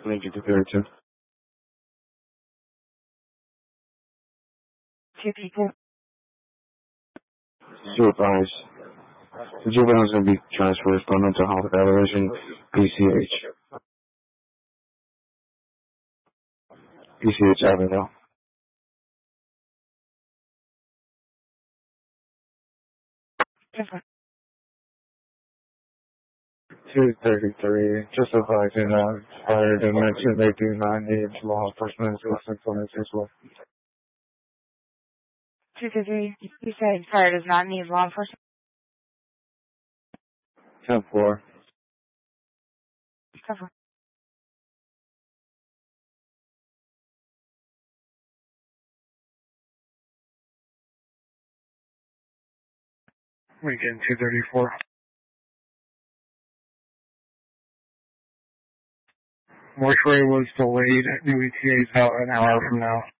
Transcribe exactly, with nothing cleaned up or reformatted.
Lincoln two thirty-two. Two people. Two advised. The juvenile is going to be transferred from mental health evaluation, P C H. P C H Avenue. two thirty-three. Just advising that prior to mention they do not need law enforcement assistance on this as well. two thirty-three. You said fire does not need law enforcement? ten four. Cover. Weekend two thirty-four. Mortuary was delayed. New E T A is out an hour from now.